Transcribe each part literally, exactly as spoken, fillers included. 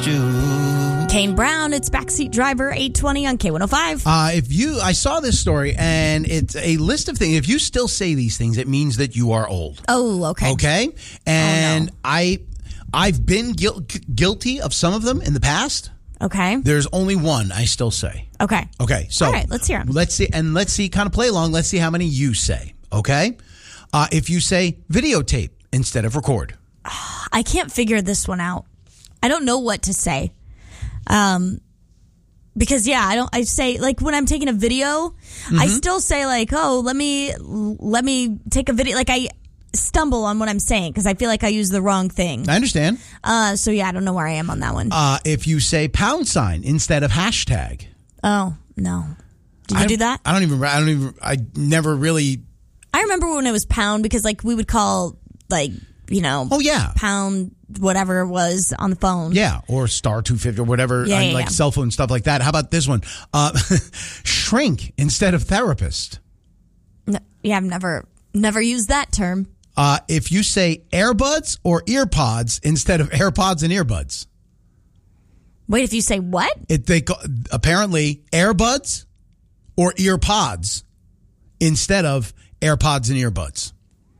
trust you. Kane Brown, it's Backseat Driver, eight twenty on K one oh five. Uh, if you, I saw this story, and it's a list of things. If you still say these things, it means that you are old. Oh, okay. Okay? And Oh, no. I, I've been guil- guilty of some of them in the past. Okay. There's only one I still say. Okay. Okay, so All right, let's hear 'em. Let's see, and let's see, kind of play along. Let's see how many you say. Okay, uh, if you say videotape instead of record, I can't figure this one out. I don't know what to say. Um, because yeah, I don't. I say like when I'm taking a video, Mm-hmm. I still say like, oh, let me let me take a video. Like I stumble on what I'm saying because I feel like I use the wrong thing. I understand. Uh, so yeah, I don't know where I am on that one. Uh, if you say pound sign instead of hashtag, Oh no, did you I, do that? I don't even. I don't even. I never really. I remember when it was pound because like we would call like you know Oh yeah. pound whatever it was on the phone. Yeah, or star two fifty or whatever, Yeah, on, yeah, like yeah. cell phone stuff like that. How about this one? Uh, shrink instead of therapist. No, yeah, I've never never used that term. Uh, if you say AirBuds or EarPods instead of AirPods and earbuds. Wait, if you say what? It, they go, apparently AirBuds or EarPods instead of AirPods and earbuds.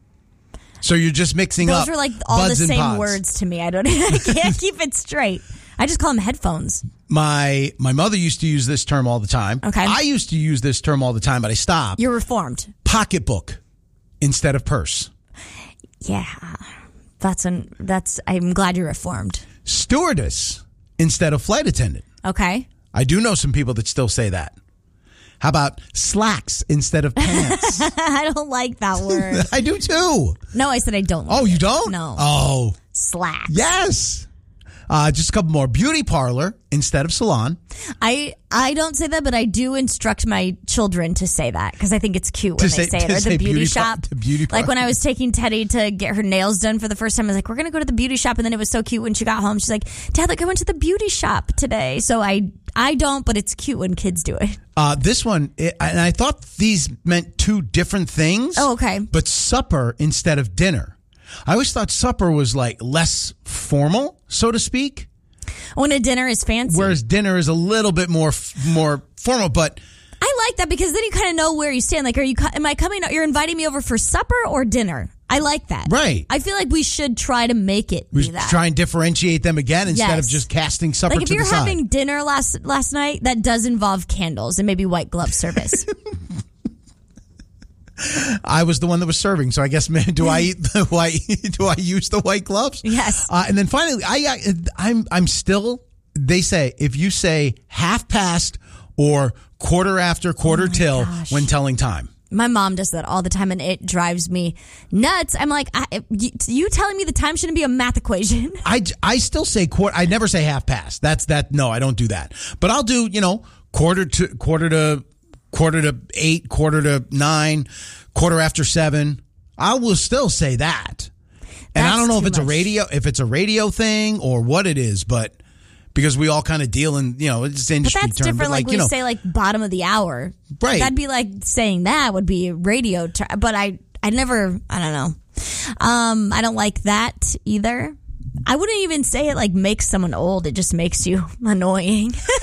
So you're just mixing Those up. are like all the buds and same pods. words to me. I don't. I can't keep it straight. I just call them headphones. My my mother used to use this term all the time. Okay. I used to use this term all the time, but I stopped. You're reformed. Pocketbook instead of purse. Yeah, that's an. That's. I'm glad you're reformed. Stewardess instead of flight attendant. Okay. I do know some people that still say that. How about slacks instead of pants? I don't like that word. I do too. No, I said I don't. Like Oh, you it. don't? No. Oh, Slacks. yes. Uh, just a couple more. Beauty parlor instead of salon. I I don't say that, but I do instruct my children to say that because I think it's cute when To they say- say it. to Or the say beauty, beauty par- shop. to beauty like when parlor. I was taking Teddy to get her nails done for the first time, I was like, "We're gonna go to the beauty shop," and then it was so cute when she got home. She's like, "Dad, look, I went to the beauty shop today." So I I don't, but it's cute when kids do it. Uh, this one, it, and I thought these meant two different things. Oh, okay. But supper instead of dinner. I always thought supper was like less formal, so to speak, When a dinner is fancy. whereas dinner is a little bit more f- more formal. But I like that because then you kind of know where you stand. Like, are you? Am I coming? You're inviting me over for supper or dinner? I like that. Right. I feel like we should try to make it we be that. try and differentiate them again instead Yes. of just casting supper Like if to you're the side. having dinner last last night, that does involve candles and maybe white glove service. I was the one that was serving, so I guess man, do I eat the white? Do I use the white gloves? Yes. Uh, and then finally, I, I I'm I'm still. They say if you say half past or quarter after, quarter till gosh. when telling time. My mom does that all the time, and it drives me nuts. I'm like, I, you, you telling me the time shouldn't be a math equation? I, I still say quarter. I never say half past. That's that. No, I don't do that. But I'll do, you know, quarter to quarter to quarter to eight, quarter to nine, quarter after seven. I will still say that. And I That's don't know if too it's a much. radio, if it's a radio thing or what it is, but because we all kind of deal in, you know, it's But industry that's term. different. But Like, like, we you know, say, like bottom of the hour. Right. That'd be like saying that would be a radio. Ter- but I, I never. I don't know. Um, I don't like that either. I wouldn't even say it like makes someone old. It just makes you annoying. Take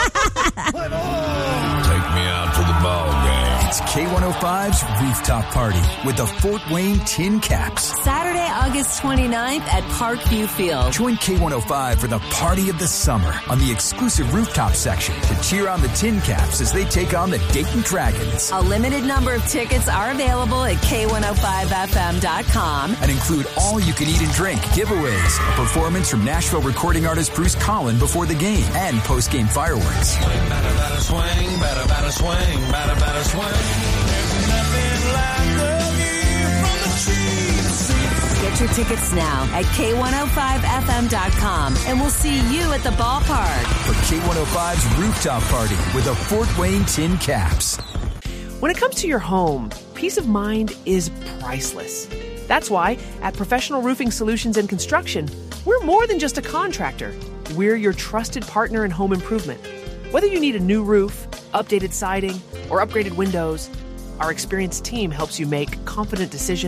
me out to the ball game. It's K one oh five's Rooftop Party with the Fort Wayne Tin Caps. Saturday, August twenty-ninth at Parkview Field. Join K one oh five for the party of the summer on the exclusive rooftop section to cheer on the Tin Caps as they take on the Dayton Dragons. A limited number of tickets are available at K one oh five F M dot com. And include all you can eat and drink, giveaways, a performance from Nashville recording artist Bruce Collin before the game, and post-game fireworks. Batter, batter, swing, batter, batter, swing, batter, batter, swing. There's nothing like the view from the cheese. Get your tickets now at K one oh five F M dot com, and we'll see you at the ballpark. For K one oh five's Rooftop Party with the Fort Wayne Tin Caps. When it comes to your home, peace of mind is priceless. That's why at Professional Roofing Solutions and Construction, we're more than just a contractor. We're your trusted partner in home improvement. Whether you need a new roof, updated siding, or upgraded windows, our experienced team helps you make confident decisions